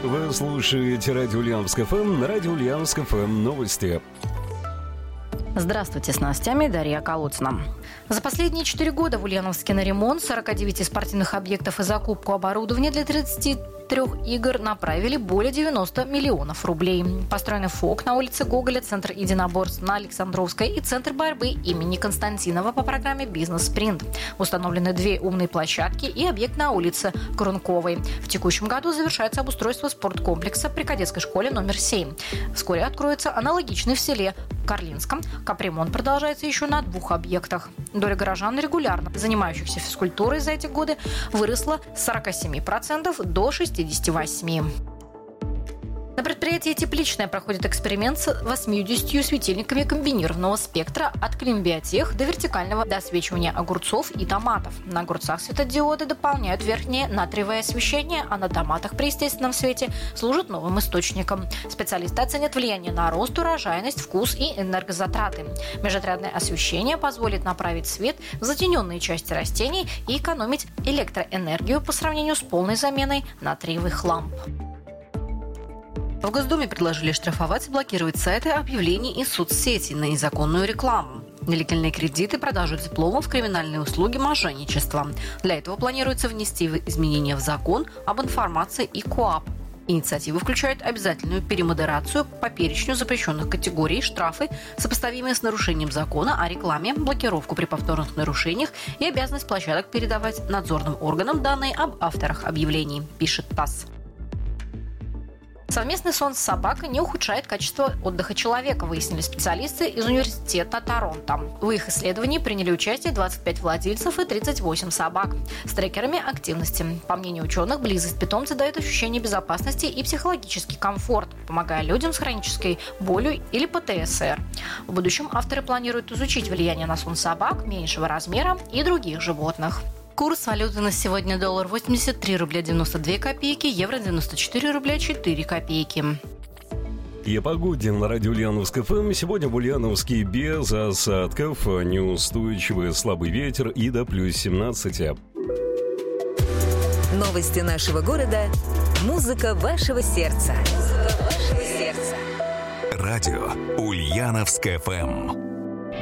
Вы слушаете радио Ульяновск ФМ, на радио Ульяновск ФМ новости. Здравствуйте, с новостями Дарья Колодцина. За последние 4 года в Ульяновске на ремонт 49 спортивных объектов и закупку оборудования для 33 игр направили более 90 миллионов рублей. Построены ФОК на улице Гоголя, Центр единоборств на Александровской и Центр борьбы имени Константинова по программе «Бизнес-спринт». Установлены 2 умные площадки и объект на улице Крунковой. В текущем году завершается обустройство спорткомплекса при кадетской школе номер 7. Вскоре откроется аналогичный в селе Карлинском. Капремонт продолжается еще на 2 объектах. Доля горожан, регулярно занимающихся физкультурой за эти годы, выросла с 47% до 68%. На предприятии «Тепличное» проходит эксперимент с 80 светильниками комбинированного спектра от климбиотех до вертикального досвечивания огурцов и томатов. На огурцах светодиоды дополняют верхнее натриевое освещение, а на томатах при естественном свете служат новым источником. Специалисты оценят влияние на рост, урожайность, вкус и энергозатраты. Межотрядное освещение позволит направить свет в затененные части растений и экономить электроэнергию по сравнению с полной заменой натриевых ламп. В Госдуме предложили штрафовать и блокировать сайты объявлений и соцсети на незаконную рекламу. Нелегальные кредиты, продажу дипломов, криминальные услуги, мошенничество. Для этого планируется внести изменения в закон об информации и КоАП. Инициатива включает обязательную перемодерацию по перечню запрещенных категорий, штрафы, сопоставимые с нарушением закона о рекламе, блокировку при повторных нарушениях и обязанность площадок передавать надзорным органам данные об авторах объявлений, пишет ТАСС. Совместный сон с собакой не ухудшает качество отдыха человека, выяснили специалисты из университета Торонто. В их исследовании приняли участие 25 владельцев и 38 собак с трекерами активности. По мнению ученых, близость питомца дает ощущение безопасности и психологический комфорт, помогая людям с хронической болью или ПТСР. В будущем авторы планируют изучить влияние на сон собак меньшего размера и других животных. Курс валюты на сегодня: доллар 83 рубля 92 копейки, евро 94 рубля 4 копейки. И о погоде на радио Ульяновск ФМ. Сегодня в Ульяновске без осадков, неустойчивый слабый ветер и до плюс 17. Новости нашего города. Музыка вашего сердца. Радио Ульяновск ФМ.